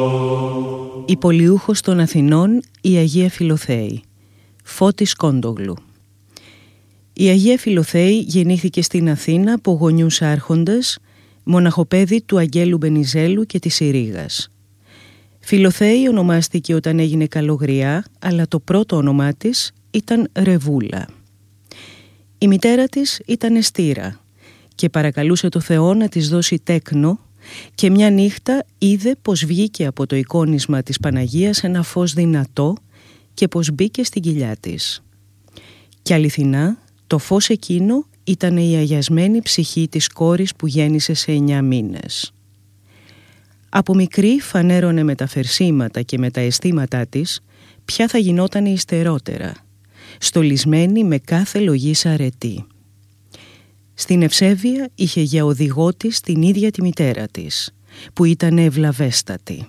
Η πολιούχος των Αθηνών, η Αγία Φιλοθέη. Φώτης Κόντογλου. Η Αγία Φιλοθέη γεννήθηκε στην Αθήνα από γονιούς άρχοντες, μοναχοπέδι του Αγγέλου Μπενιζέλου και της Ηρήγας. Φιλοθέη ονομάστηκε όταν έγινε καλογριά, αλλά το πρώτο όνομά της ήταν Ρεβούλα. Η μητέρα της ήταν Εστήρα και παρακαλούσε το Θεό να της δώσει τέκνο, και μια νύχτα είδε πως βγήκε από το εικόνισμα της Παναγίας ένα φως δυνατό και πως μπήκε στην κοιλιά της. Και αληθινά το φως εκείνο ήταν η αγιασμένη ψυχή της κόρης που γέννησε σε 9 μήνες. Από μικρή φανέρωνε με τα φερσίματα και με τα αισθήματά της ποια θα γινόταν υστερότερα, στολισμένη με κάθε λογής αρετή. Στην ευσέβεια είχε για οδηγό της την ίδια τη μητέρα της, που ήταν ευλαβέστατη.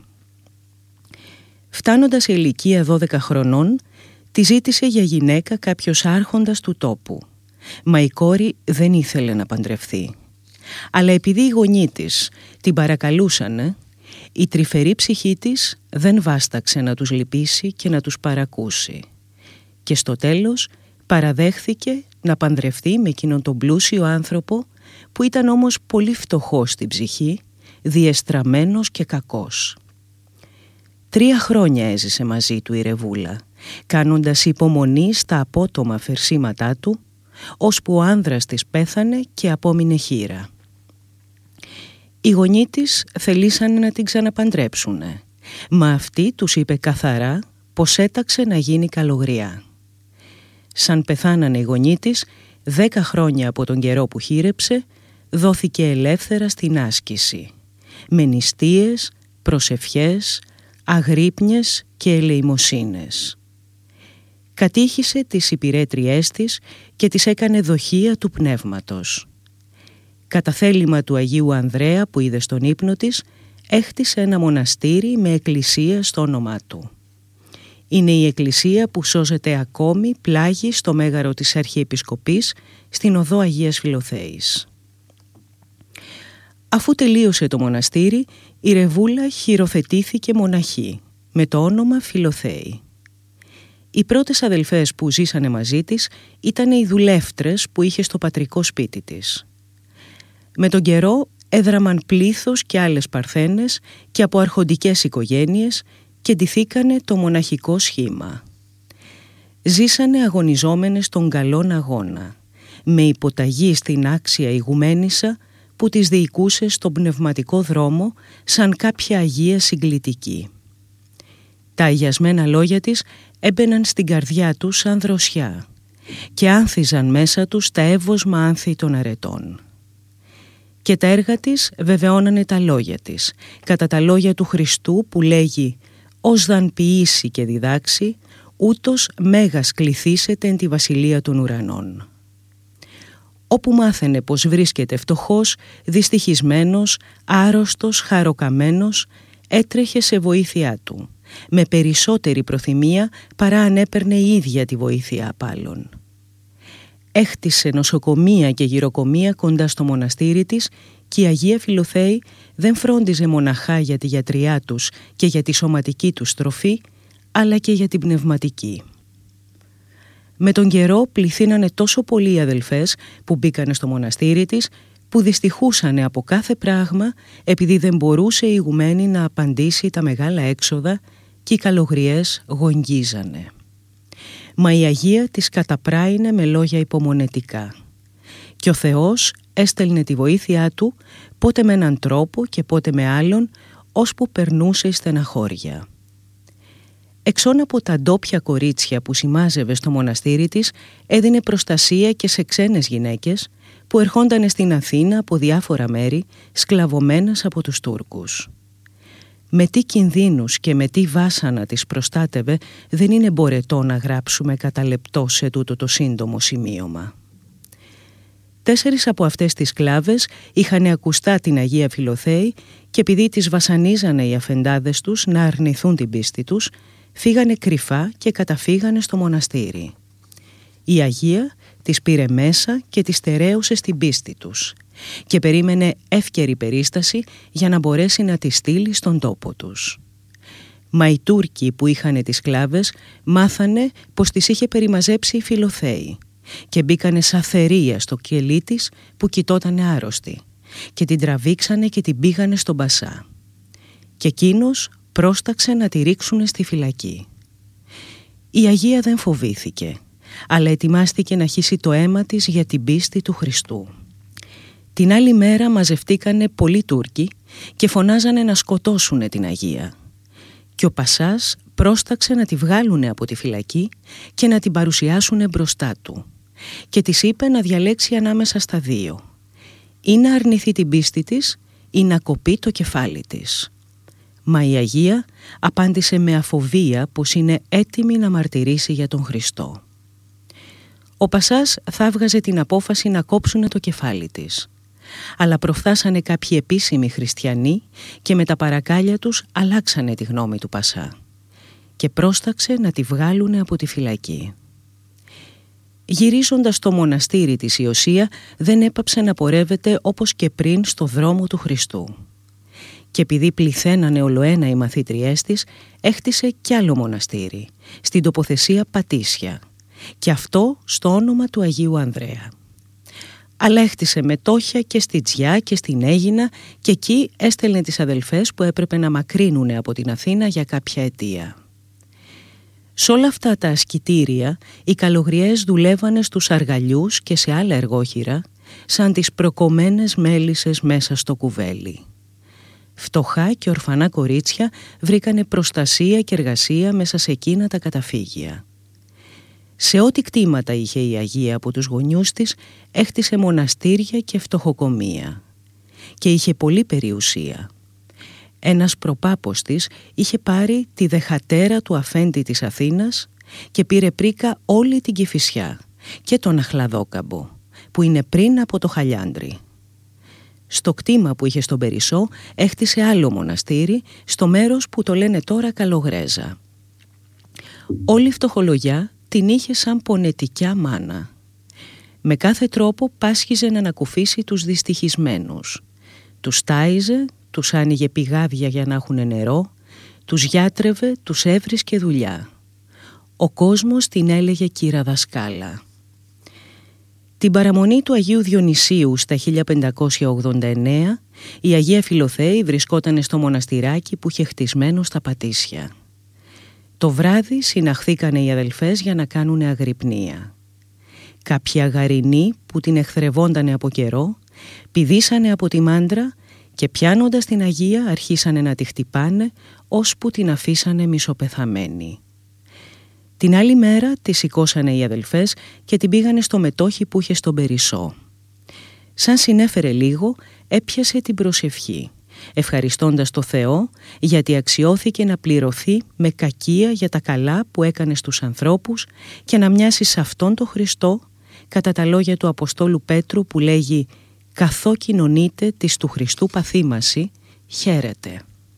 Φτάνοντας σε ηλικία 12 χρονών, τη ζήτησε για γυναίκα κάποιος άρχοντας του τόπου, μα η κόρη δεν ήθελε να παντρευθεί. Αλλά επειδή οι γονείς της την παρακαλούσανε, η τρυφερή ψυχή της δεν βάσταξε να τους λυπήσει και να τους παρακούσει. Και στο τέλος παραδέχθηκε να παντρευτεί με εκείνον τον πλούσιο άνθρωπο, που ήταν όμως πολύ φτωχός στην ψυχή, διεστραμμένος και κακός. 3 χρόνια έζησε μαζί του η Ρεβούλα, κάνοντας υπομονή στα απότομα φερσίματά του, ώσπου ο άνδρας της πέθανε και απόμεινε χήρα. Οι γονείς της θελήσανε να την ξαναπαντρέψουνε, μα αυτή τους είπε καθαρά πως έταξε να γίνει καλογριά. Σαν πεθάνανε οι γονείς της, 10 χρόνια από τον καιρό που χείρεψε, δόθηκε ελεύθερα στην άσκηση, με νηστείες, προσευχές, αγρύπνιες και ελεημοσύνες. Κατήχησε τις υπηρέτριές της και τις έκανε δοχεία του πνεύματος. Κατά θέλημα του Αγίου Ανδρέα που είδε στον ύπνο της, έχτισε ένα μοναστήρι με εκκλησία στο όνομά του. Είναι η εκκλησία που σώζεται ακόμη πλάγι στο μέγαρο της Αρχιεπισκοπής στην οδό Αγίας Φιλοθέης. Αφού τελείωσε το μοναστήρι, η Ρεβούλα χειροθετήθηκε μοναχή με το όνομα Φιλοθέη. Οι πρώτες αδελφές που ζήσανε μαζί της ήταν οι δουλεύτρες που είχε στο πατρικό σπίτι της. Με τον καιρό έδραμαν πλήθος και άλλες παρθένες και από αρχοντικές οικογένειες και ντυθήκανε το μοναχικό σχήμα. Ζήσανε αγωνιζόμενες τον καλόν αγώνα, με υποταγή στην άξια ηγουμένισσα που τις διοικούσε στον πνευματικό δρόμο σαν κάποια αγία συγκλητική. Τα αγιασμένα λόγια της έμπαιναν στην καρδιά τους σαν δροσιά και άνθιζαν μέσα τους τα εύωσμα άνθη των αρετών. Και τα έργα της βεβαιώνανε τα λόγια της, κατά τα λόγια του Χριστού που λέγει «Ως δαν ποιήσει και διδάξει, ούτως μέγας κληθήσετε εν τη βασιλεία των ουρανών». Όπου μάθαινε πως βρίσκεται φτωχός, δυστυχισμένος, άρρωστος, χαροκαμένος, έτρεχε σε βοήθειά του, με περισσότερη προθυμία παρά αν έπαιρνε η ίδια τη βοήθεια απ' άλλων. Έχτισε νοσοκομεία και γυροκομεία κοντά στο μοναστήρι της και η Αγία Φιλοθέη δεν φρόντιζε μοναχά για τη γιατριά τους και για τη σωματική τους τροφή, αλλά και για την πνευματική. Με τον καιρό πληθύνανε τόσο πολλοί αδελφές που μπήκανε στο μοναστήρι της, που δυστυχούσανε από κάθε πράγμα επειδή δεν μπορούσε η ηγουμένη να απαντήσει τα μεγάλα έξοδα και οι καλογριές γογγίζανε. Μα η Αγία της καταπράινε με λόγια υπομονετικά και ο Θεός έστελνε τη βοήθειά του πότε με έναν τρόπο και πότε με άλλον, ώσπου περνούσε η στεναχώρια. Εξών από τα ντόπια κορίτσια που σημάζευε στο μοναστήρι της, έδινε προστασία και σε ξένες γυναίκες που ερχόντανε στην Αθήνα από διάφορα μέρη, σκλαβωμένες από τους Τούρκους. Με τι κινδύνους και με τι βάσανα τις προστάτευε δεν είναι μπορετό να γράψουμε κατά λεπτό σε τούτο το σύντομο σημείωμα. 4 από αυτές τις σκλάβες είχαν ακουστά την Αγία Φιλοθέη και επειδή τις βασανίζανε οι αφεντάδες τους να αρνηθούν την πίστη τους, φύγανε κρυφά και καταφύγανε στο μοναστήρι. Η Αγία τις πήρε μέσα και τις στερέωσε στην πίστη τους και περίμενε εύκαιρη περίσταση για να μπορέσει να τις στείλει στον τόπο τους. Μα οι Τούρκοι που είχαν τις σκλάβες μάθανε πως τις είχε περιμαζέψει η Φιλοθέη και μπήκανε σαν θερία στο κελί της που κοιτότανε άρρωστη και την τραβήξανε και την πήγανε στον Πασά. Και εκείνος πρόσταξε να τη ρίξουνε στη φυλακή. Η Αγία δεν φοβήθηκε, αλλά ετοιμάστηκε να χύσει το αίμα της για την πίστη του Χριστού. Την άλλη μέρα μαζευτήκανε πολλοί Τούρκοι και φωνάζανε να σκοτώσουνε την Αγία. Και ο Πασάς πρόσταξε να τη βγάλουνε από τη φυλακή και να την παρουσιάσουνε μπροστά του. Και της είπε να διαλέξει ανάμεσα στα δύο: ή να αρνηθεί την πίστη της ή να κοπεί το κεφάλι της. Μα η Αγία απάντησε με αφοβία πως είναι έτοιμη να μαρτυρήσει για τον Χριστό. Ο Πασάς θα έβγαζε την απόφαση να κόψουνε το κεφάλι της. Αλλά προφθάσανε κάποιοι επίσημοι χριστιανοί και με τα παρακάλια τους αλλάξανε τη γνώμη του Πασά και πρόσταξε να τη βγάλουνε από τη φυλακή. Γυρίζοντας στο μοναστήρι της Ιωσία δεν έπαψε να πορεύεται όπως και πριν στο δρόμο του Χριστού. Και επειδή πληθαίνανε ολοένα οι μαθήτριές της, έχτισε κι άλλο μοναστήρι, στην τοποθεσία Πατήσια, και αυτό στο όνομα του Αγίου Ανδρέα. Αλλά έχτισε μετόχια και στη Τζιά και στην Αίγινα και εκεί έστελνε τις αδελφές που έπρεπε να μακρίνουνε από την Αθήνα για κάποια αιτία. Σ' όλα αυτά τα ασκητήρια οι καλογριές δουλεύανε στους αργαλιούς και σε άλλα εργόχειρα σαν τις προκομμένες μέλισσες μέσα στο κουβέλι. Φτωχά και ορφανά κορίτσια βρήκανε προστασία και εργασία μέσα σε εκείνα τα καταφύγια. Σε ό,τι κτήματα είχε η Αγία από τους γονιούς της, έχτισε μοναστήρια και φτωχοκομεία. Και είχε πολύ περιουσία. Ένας προπάπος της είχε πάρει τη δεχατέρα του αφέντη της Αθήνας και πήρε πρίκα όλη την Κηφισιά και τον Αχλαδόκαμπο, που είναι πριν από το Χαλιάντρι. Στο κτήμα που είχε στον Περισσό έχτισε άλλο μοναστήρι, στο μέρος που το λένε τώρα Καλογρέζα. Όλη η φτωχολογιά την είχε σαν πονετικιά μάνα. Με κάθε τρόπο πάσχιζε να ανακουφίσει τους δυστυχισμένους. Τους τάιζε, τους άνοιγε πηγάδια για να έχουν νερό, τους γιάτρευε, τους έβρισκε δουλειά. Ο κόσμος την έλεγε κύρα δασκάλα. Την παραμονή του Αγίου Διονυσίου στα 1589 η Αγία Φιλοθέη βρισκόταν στο μοναστηράκι που είχε χτισμένο στα Πατήσια. Το βράδυ συναχθήκανε οι αδελφές για να κάνουνε αγρυπνία. Κάποιοι αγαρινοί που την εχθρευόντανε από καιρό πηδήσανε από τη μάντρα και πιάνοντας την Αγία αρχίσανε να τη χτυπάνε ώσπου την αφήσανε μισοπεθαμένη. Την άλλη μέρα τη σηκώσανε οι αδελφές και την πήγανε στο μετόχι που είχε στον Περισσό. Σαν συνέφερε λίγο, έπιασε την προσευχή, ευχαριστώντας το Θεό γιατί αξιώθηκε να πληρωθεί με κακία για τα καλά που έκανε στους ανθρώπους και να μοιάσει σε αυτόν τον Χριστό, κατά τα λόγια του Αποστόλου Πέτρου που λέγει «Καθώ κοινωνείτε της του Χριστού παθήμαση, χαίρετε».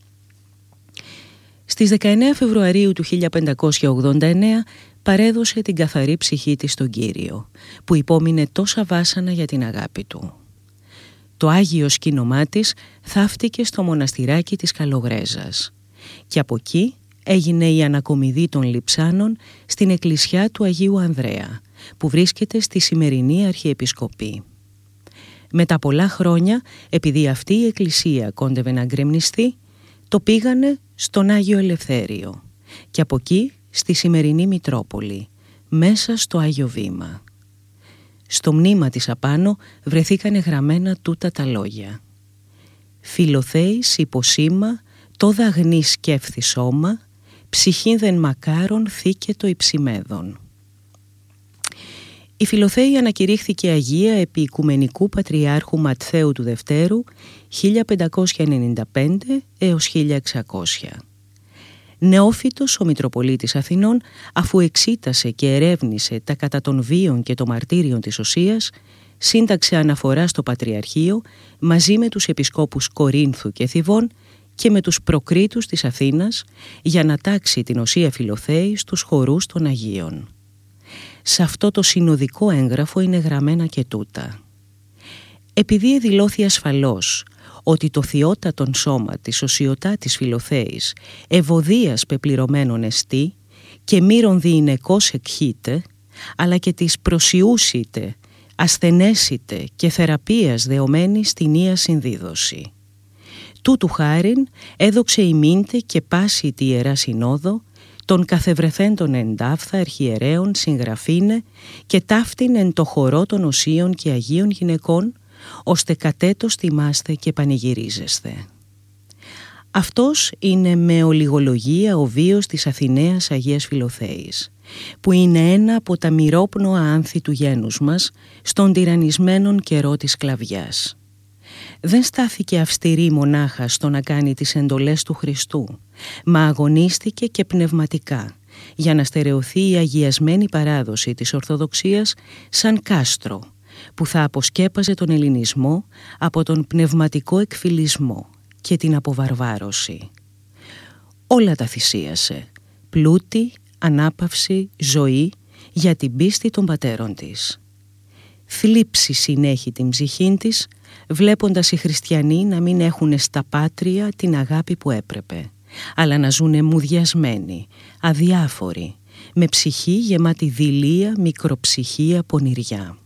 Στις 19 Φεβρουαρίου του 1589 παρέδωσε την καθαρή ψυχή της στον Κύριο, που υπόμεινε τόσα βάσανα για την αγάπη του. Το Άγιο σκήνωμά της θαύτηκε στο μοναστηράκι της Καλογρέζας και από εκεί έγινε η ανακομιδή των Λειψάνων στην εκκλησιά του Αγίου Ανδρέα, που βρίσκεται στη σημερινή Αρχιεπισκοπή. Μετά πολλά χρόνια, επειδή αυτή η εκκλησία κόντευε να γκρεμνιστεί, το πήγανε στον Άγιο Ελευθέριο και από εκεί στη σημερινή Μητρόπολη, μέσα στο Άγιο Βήμα. Στο μνήμα της απάνω βρεθήκανε γραμμένα τούτα τα λόγια: «Φιλοθέης υποσήμα, το δαγνή σκέφθη σώμα, ψυχήν δεν μακάρον θήκετο υψημέδων». Η Φιλοθέη ανακηρύχθηκε Αγία επί Οικουμενικού Πατριάρχου Ματθαίου του Δευτέρου 1595 έως 1600. Νεόφυτος ο Μητροπολίτης Αθηνών, αφού εξήτασε και ερεύνησε τα κατά των βίων και των μαρτύριων της Οσίας, σύνταξε αναφορά στο Πατριαρχείο μαζί με τους επισκόπους Κορίνθου και Θηβών και με τους προκρίτους της Αθήνας για να τάξει την Οσία Φιλοθέη στους χορούς των Αγίων. Σε αυτό το συνοδικό έγγραφο είναι γραμμένα και τούτα: «Επειδή εδηλώθη ασφαλώς ότι το θειότατον σώμα της οσιωτά της Φιλοθέης ευωδίας πεπληρωμένων εστί και μύρον διηνεκώς εκχύτε, αλλά και της προσιούσιτε, ασθενέσιτε και θεραπείας δεωμένη στην Ία Συνδίδωση. Τούτου χάριν έδοξε ημίντε και πάση τη Ιερά Συνόδο των καθευρεθέντων εντάφθα αρχιερέων συγγραφήνε και ταύτην εν το χορό των οσίων και αγίων γυναικών, ώστε κατέτος τιμάστε και πανηγυρίζεστε. Αυτός είναι με ολιγολογία ο βίος της Αθηναίας Αγίας Φιλοθέης, που είναι ένα από τα μοιρόπνοα άνθη του γένους μας στον τυραννισμένον καιρό της σκλαβιάς. Δεν στάθηκε αυστηρή μονάχα στο να κάνει τις εντολές του Χριστού, μα αγωνίστηκε και πνευματικά για να στερεωθεί η αγιασμένη παράδοση της Ορθοδοξίας σαν κάστρο που θα αποσκέπαζε τον ελληνισμό από τον πνευματικό εκφυλισμό και την αποβαρβάρωση. Όλα τα θυσίασε, πλούτη, ανάπαυση, ζωή για την πίστη των πατέρων της. Θλίψη συνέχει την ψυχήν της, βλέποντας οι χριστιανοί να μην έχουν στα πάτρια την αγάπη που έπρεπε, αλλά να ζουνε μουδιασμένοι, αδιάφοροι, με ψυχή γεμάτη δειλία, μικροψυχία, πονηριά.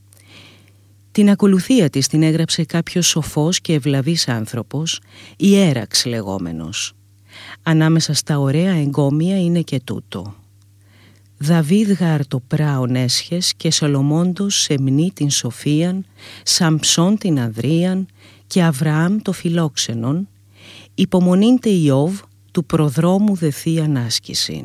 Την ακολουθία της την έγραψε κάποιος σοφός και ευλαβής άνθρωπος, Ιέραξ λεγόμενος. Ανάμεσα στα ωραία εγκόμια είναι και τούτο. Δαβίδ γάρ το πράον έσχες και Σολομώντος σεμνή την Σοφίαν, Σαμψόν την Ανδρίαν και Αβραάμ το φιλόξενον, υπομονήντε Ιώβ του προδρόμου δεθεί ανάσκησιν.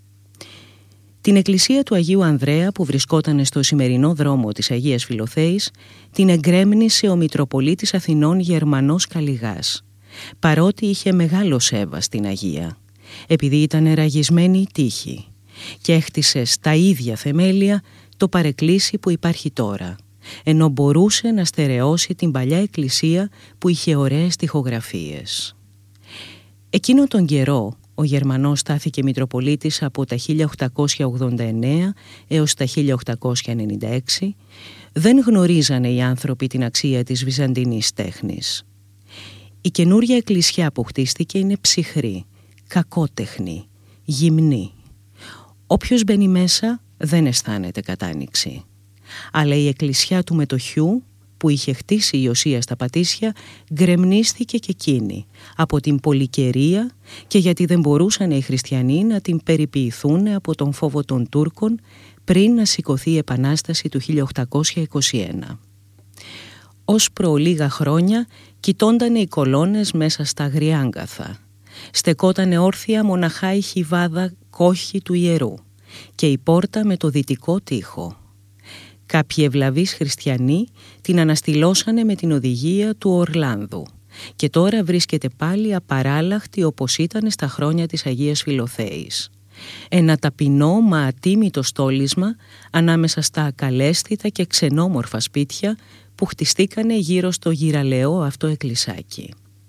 Την εκκλησία του Αγίου Ανδρέα που βρισκόταν στο σημερινό δρόμο της Αγίας Φιλοθέης την εγκρέμνησε ο Μητροπολίτης Αθηνών Γερμανός Καλλιγάς, παρότι είχε μεγάλο σέβα στην Αγία, επειδή ήταν ραγισμένη η τύχη, και έχτισε στα ίδια θεμέλια το παρεκκλήσι που υπάρχει τώρα, ενώ μπορούσε να στερεώσει την παλιά εκκλησία που είχε ωραίες τοιχογραφίες. Εκείνο τον καιρό ο Γερμανός στάθηκε Μητροπολίτης από τα 1889 έως τα 1896, δεν γνωρίζανε οι άνθρωποι την αξία της βυζαντινής τέχνης. Η καινούρια εκκλησιά που χτίστηκε είναι ψυχρή, κακότεχνη, γυμνή. Όποιος μπαίνει μέσα δεν αισθάνεται κατάνοιξη. Αλλά η εκκλησιά του μετοχιού που είχε χτίσει η Οσία στα Πατήσια γκρεμνίστηκε και εκείνη από την πολυκαιρία και γιατί δεν μπορούσαν οι χριστιανοί να την περιποιηθούν από τον φόβο των Τούρκων πριν να σηκωθεί η Επανάσταση του 1821. Ως προ λίγα χρόνια κοιτώντανε οι κολόνες μέσα στα αγριάγκαθα. Στεκότανε όρθια μοναχά η χιβάδα κόχη του ιερού και η πόρτα με το δυτικό τοίχο. Κάποιοι ευλαβείς χριστιανοί την αναστηλώσανε με την οδηγία του Ορλάνδου και τώρα βρίσκεται πάλι απαράλλαχτη όπως ήταν στα χρόνια της Αγίας Φιλοθέης. Ένα ταπεινό μα ατίμητο στόλισμα ανάμεσα στα ακαλέσθητα και ξενόμορφα σπίτια που χτιστήκανε γύρω στο γυραλαιό αυτό εκκλησάκι.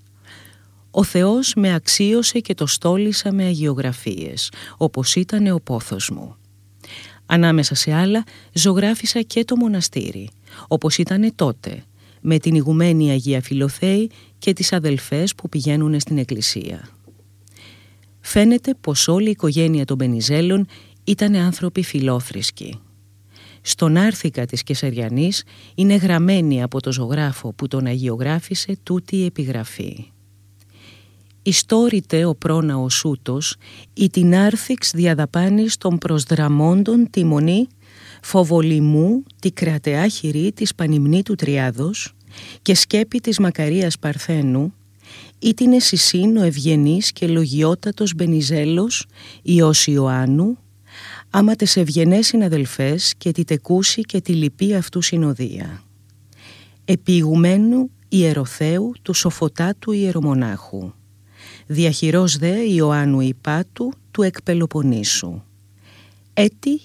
Ο Θεός με αξίωσε και το στόλισα με αγιογραφίες, όπως ήταν ο πόθος μου. Ανάμεσα σε άλλα ζωγράφισα και το μοναστήρι, όπως ήταν τότε, με την ηγουμένη Αγία Φιλοθέη και τις αδελφές που πηγαίνουν στην εκκλησία. Φαίνεται πως όλη η οικογένεια των Μπενιζέλων ήταν άνθρωποι φιλόθρησκοι. Στον άρθικα της Κεσαριανής είναι γραμμένη από το ζωγράφο που τον αγιογράφησε τούτη η επιγραφή. Ιστόρητε ο πρόναος ούτος, ή την άρθιξ διαδαπάνης των προσδραμόντων τη μονή, φοβολιμού τη κρατεά χειρή της Πανυμνήτου Τριάδος και σκέπη της Μακαρίας Παρθένου, ή την εσυσύν ο ευγενής και λογιότατος Μπενιζέλος, Υιός Ιωάννου, άμα τες ευγενές συναδελφές και τη τεκούση και τη λυπή αυτού συνοδεία. Επιηγουμένου Ιεροθέου του Σοφωτάτου Ιερομονάχου. Διαχειρός δε Ιωάννου Ιπάτου του Εκπελοποννήσου. Έτη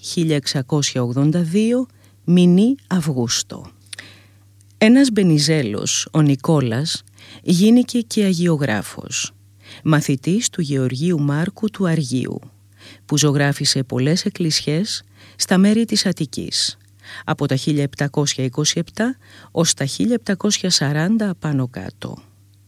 1682, μηνύ Αυγούστο. Ένας Μπενιζέλος, ο Νικόλας, γίνηκε και αγιογράφος, μαθητής του Γεωργίου Μάρκου του Αργίου, που ζωγράφισε πολλές εκκλησιές στα μέρη της Αττικής, από τα 1727 ως τα 1740 πάνω κάτω.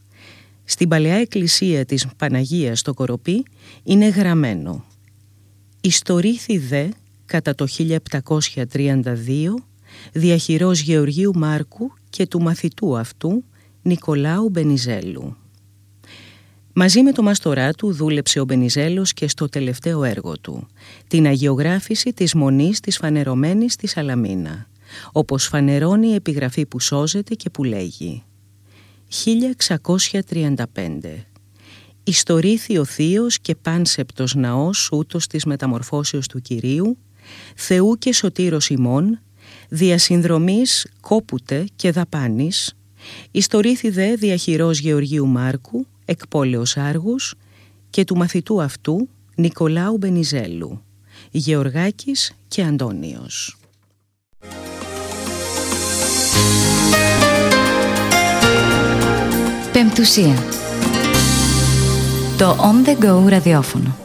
Στην παλαιά εκκλησία της Παναγίας στο Κοροπή είναι γραμμένο «Ιστορήθη δε κατά το 1732 διαχειρός Γεωργίου Μάρκου και του μαθητού αυτού Νικολάου Μπενιζέλου». Μαζί με το μάστορά του δούλεψε ο Μπενιζέλος και στο τελευταίο έργο του, την αγιογράφηση της Μονής της Φανερωμένης στη Σαλαμίνα, όπως φανερώνει η επιγραφή που σώζεται και που λέγει 1635. Ιστορήθη ο θείος και πάνσεπτος ναός ούτως της μεταμορφώσεως του Κυρίου, Θεού και σωτήρος ημών, διασυνδρομής κόπουτε και δαπάνης, ιστορήθη δε διαχειρός Γεωργίου Μάρκου, εκ πόλεως Άργους, και του μαθητού αυτού Νικολάου Μπενιζέλου, Γεωργάκης και Αντώνιος. Πεμπτουσία. Το On The Go ραδιόφωνο.